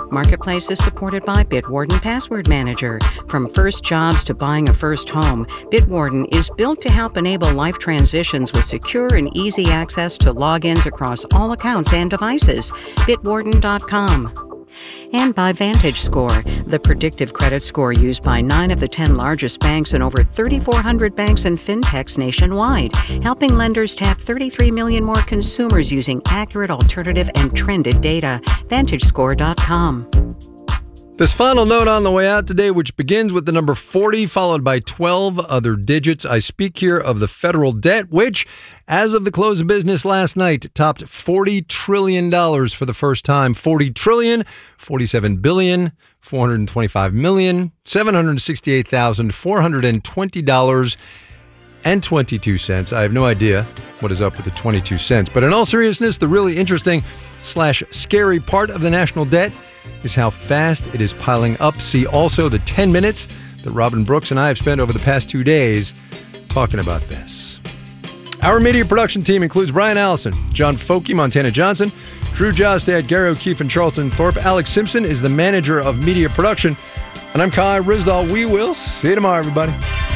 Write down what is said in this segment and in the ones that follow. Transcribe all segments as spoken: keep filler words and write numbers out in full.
Marketplace is supported by Bitwarden Password Manager. From first jobs to buying a first home, Bitwarden is built to help enable life transitions with secure and easy access to logins across all accounts and devices. Bitwarden dot com. And by VantageScore, the predictive credit score used by nine of the ten largest banks and over three thousand four hundred banks and fintechs nationwide, helping lenders tap thirty-three million more consumers using accurate, alternative, and trended data. VantageScore dot com. This final note on the way out today, which begins with the number forty, followed by twelve other digits. I speak here of the federal debt, which, as of the close of business last night, topped forty trillion dollars for the first time. forty trillion dollars, forty-seven billion dollars, four hundred twenty-five million dollars, seven hundred sixty-eight thousand, four hundred twenty dollars and twenty-two cents. I have no idea what is up with the twenty-two cents. But in all seriousness, the really interesting slash scary part of the national debt is how fast it is piling up. See also the ten minutes that Robin Brooks and I have spent over the past two days talking about this. Our media production team includes Brian Allison, John Folke, Montana Johnson, Drew Jostad, Gary O'Keefe, and Charlton Thorpe. Alex Simpson is the manager of media production. And I'm Kai Risdahl. We will see you tomorrow, everybody.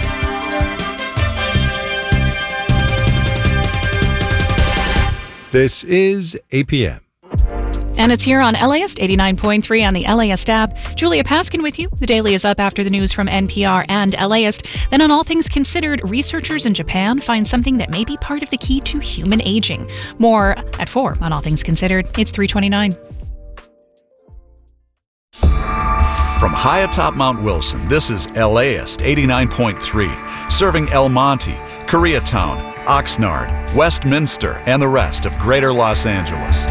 This is A P M. And it's here on LAist eighty-nine point three on the LAist app. Julia Paskin with you. The Daily is up after the news from N P R and LAist. Then on All Things Considered, researchers in Japan find something that may be part of the key to human aging. More at four on All Things Considered. It's three twenty-nine. From high atop Mount Wilson, this is LAist eighty-nine point three, serving El Monte, Koreatown, Oxnard, Westminster, and the rest of Greater Los Angeles.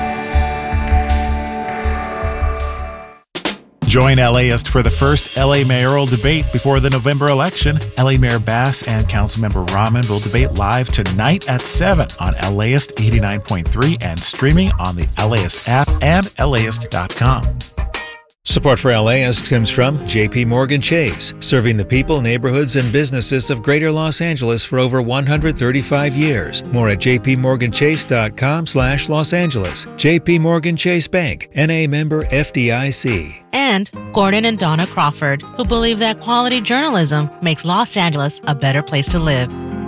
Join LAist for the first L A mayoral debate before the November election. L A Mayor Bass and Councilmember Rahman will debate live tonight at seven on LAist eighty-nine point three and streaming on the LAist app and LAist dot com. Support for LAist comes from J P Morgan Chase, serving the people, neighborhoods, and businesses of Greater Los Angeles for over one hundred thirty-five years. More at j p morgan chase dot com slash Los Angeles. J P Morgan Chase Bank, N A member F D I C. And Gordon and Donna Crawford, who believe that quality journalism makes Los Angeles a better place to live.